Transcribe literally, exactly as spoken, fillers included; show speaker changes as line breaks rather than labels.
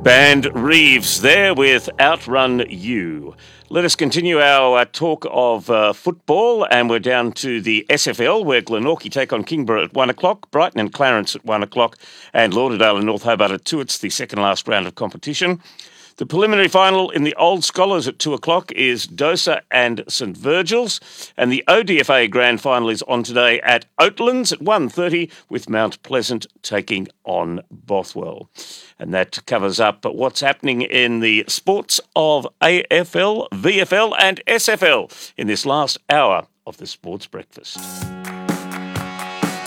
Band Reeves there with Outrun You. Let us continue our uh, talk of uh, football, and we're down to the S F L, where Glenorchy take on Kingborough at one o'clock, Brighton and Clarence at one o'clock, and Lauderdale and North Hobart at two. It's the second last round of competition. The preliminary final in the Old Scholars at two o'clock is Dosa and St Virgil's, and the O D F A Grand Final is on today at Oatlands at one thirty, with Mount Pleasant taking on Bothwell. And that covers up what's happening in the sports of A F L, V F L and S F L in this last hour of the Sports Breakfast.